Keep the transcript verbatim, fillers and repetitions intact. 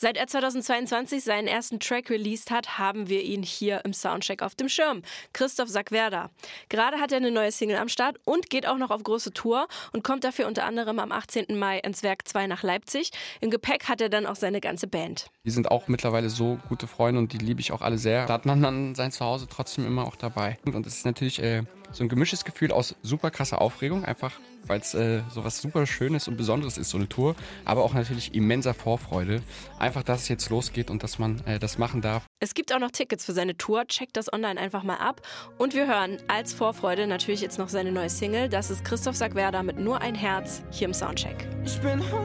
Seit er zweitausendzweiundzwanzig seinen ersten Track released hat, haben wir ihn hier im Soundcheck auf dem Schirm. Christoph Sackwerda. Gerade hat er eine neue Single am Start und geht auch noch auf große Tour und kommt dafür unter anderem am achtzehnten Mai ins Werk zwei nach Leipzig. Im Gepäck hat er dann auch seine ganze Band. Die sind auch mittlerweile so gute Freunde und die liebe ich auch alle sehr. Da hat man dann sein Zuhause trotzdem immer auch dabei. Und es ist natürlich äh, so ein gemischtes Gefühl aus super krasser Aufregung, einfach weil es äh, so was super Schönes und Besonderes ist, so eine Tour, aber auch natürlich immenser Vorfreude. Einfach, dass es jetzt losgeht und dass man äh, das machen darf. Es gibt auch noch Tickets für seine Tour, checkt das online einfach mal ab. Und wir hören als Vorfreude natürlich jetzt noch seine neue Single. Das ist Christoph Sackwerda mit Nur ein Herz hier im Soundcheck. Ich bin